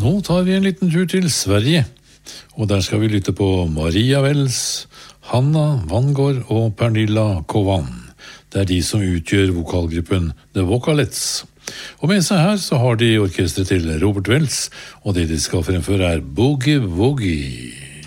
Nå tar vi en liten tur til Sverige, og der skal vi lytte på Maria Wells, Hanna Vangård og Pernilla Kovan. Det er de som utgjør vokalgruppen The Vocalettes. Og med seg her så har de orkestret til Robert Wells, og det de skal fremføre er Boogie Woogie.